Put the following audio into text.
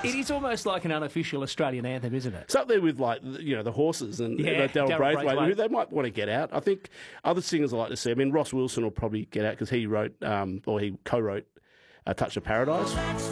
It is almost like an unofficial Australian anthem, isn't it? It's up there with, like, the Horses and Daryl Braithwaite, who they might want to get out. I think other singers I like to see. I mean, Ross Wilson will probably get out because he wrote, or he co-wrote Touch of Paradise.